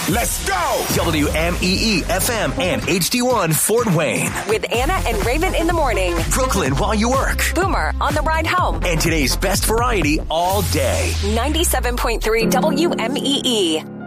Let's go! WMEE FM and HD1 Fort Wayne. With Anna and Raymond in the morning. Brooklyn while you work. Boomer on the ride home. And today's best variety all day. 97.3 WMEE.